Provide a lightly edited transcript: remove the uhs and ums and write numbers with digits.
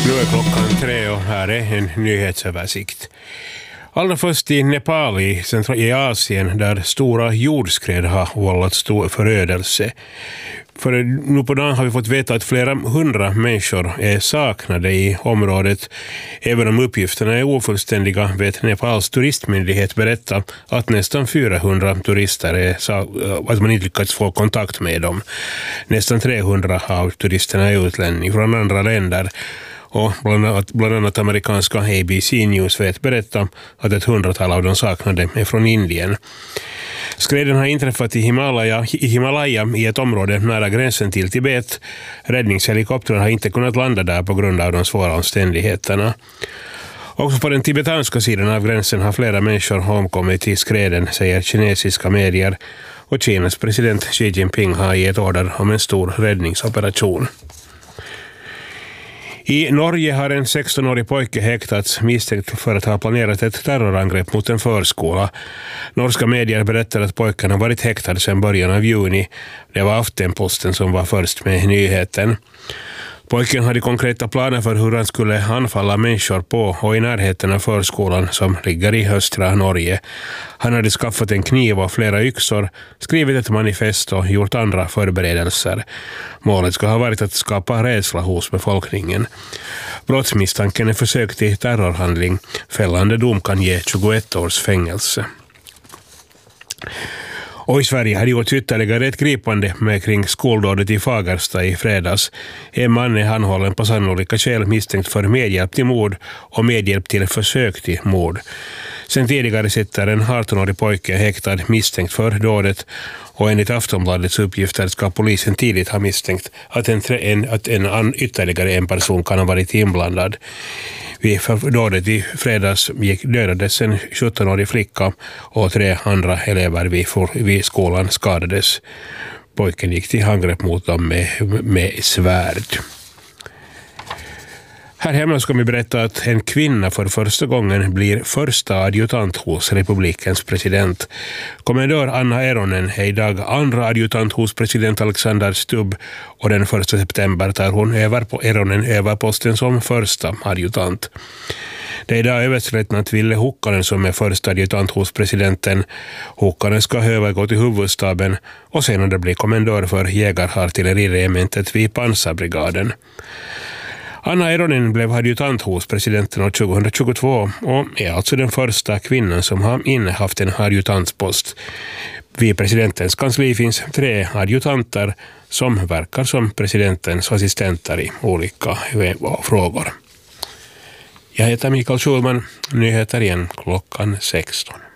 Nu är klockan 3 och här är en nyhetsöversikt. Allra först i Nepal i Asien där stora jordskred har vållat stor förödelse. För nu på dagen har vi fått veta att flera hundra människor är saknade i området. Även om uppgifterna är ofullständiga vet Nepals turistmyndighet berätta att nästan 400 turister att man inte lyckats få kontakt med dem. Nästan 300 av turisterna är utlänningar från andra länder. Och bland annat amerikanska ABC News vet berätta att ett 100-tal av de saknade är från Indien. Skreden har inträffat i Himalaya i ett område nära gränsen till Tibet. Räddningshelikoptrar har inte kunnat landa där på grund av de svåra omständigheterna. Också på den tibetanska sidan av gränsen har flera människor omkommit i skreden, säger kinesiska medier. Och Kinas president Xi Jinping har gett order om en stor räddningsoperation. I Norge har en 16-årig pojke häktats misstänkt för att ha planerat ett terrorangrepp mot en förskola. Norska medier berättar att pojken har varit häktad sedan början av juni. Det var Aftenposten som var först med nyheten. Pojken hade konkreta planer för hur han skulle anfalla människor på och i närheten av förskolan som ligger i östra Norge. Han hade skaffat en kniv och flera yxor, skrivit ett manifest och gjort andra förberedelser. Målet ska ha varit att skapa rädsla hos befolkningen. Brottsmisstanken är försök till terrorhandling. Fällande dom kan ge 21 års fängelse. Och i Sverige har det gjort ytterligare ett gripande med kring skoldådet i Fagersta i fredags. En man är anhållen på sannolika skäl misstänkt för medhjälp till mord och medhjälp till försök till mord. Sen tidigare sitter en 18-årig pojke häktad misstänkt för dådet och enligt Aftonbladets uppgifter ska polisen tidigt ha misstänkt att ytterligare en person kan ha varit inblandad. Vid dådet i fredags dödades en 17-årig flicka och 3 andra elever vid skolan skadades. Pojken gick till angrepp mot dem med svärd. Här hemma ska vi berätta att en kvinna för första gången blir första adjutant hos republikens president. Kommendör Anna Eronen är idag andra adjutant hos president Alexander Stubb och den 1 september tar hon Eronen över posten som första adjutant. Det är idag överstelöjtnant Ville Hukkanen som är första adjutant hos presidenten. Hukkanen ska övergå till huvudstaben och senare bli kommendör för jägarartilleriregementet vid pansarbrigaden. Anna Eronen blev adjutant hos presidenten år 2022 och är alltså den första kvinnan som har innehaft en adjutantspost. Vid presidentens kansli finns 3 adjutanter som verkar som presidentens assistenter i olika frågor. Jag heter Mikael Schulman, nyheter igen klockan 16.